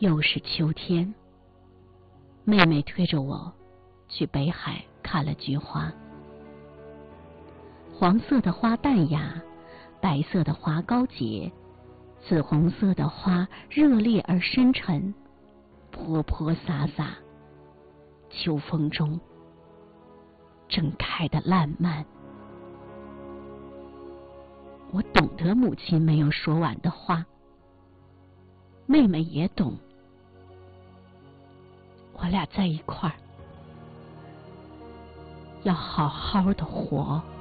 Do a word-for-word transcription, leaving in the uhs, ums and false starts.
又是秋天，妹妹推着我去北海看了菊花。黄色的花淡雅，白色的花高洁，紫红色的花热烈而深沉，泼泼洒洒，秋风中正开得烂漫。我懂得母亲没有说完的话，妹妹也懂，我俩在一块儿，要好好的活。